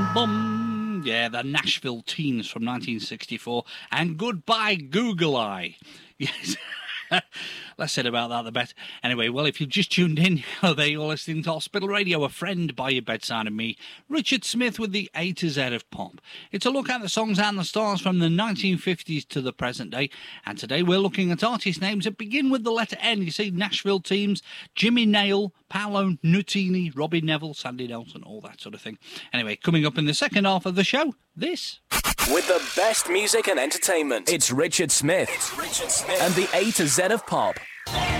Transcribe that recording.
bum. Yeah, the Nashville Teens from 1964. And Goodbye Google Eye. Yes. Less said about that, the better. Anyway, well, if you've just tuned in, there you're listening to Hospital Radio, a friend by your bedside, and me, Richard Smith, with the A to Z of pop. It's a look at the songs and the stars from the 1950s to the present day, and today we're looking at artist names that begin with the letter N. You see, Nashville Teens, Jimmy Nail, Paolo Nutini, Robbie Neville, Sandy Nelson, all that sort of thing. Anyway, coming up in the second half of the show, this. With the best music and entertainment, it's Richard Smith. And the A to Z of pop.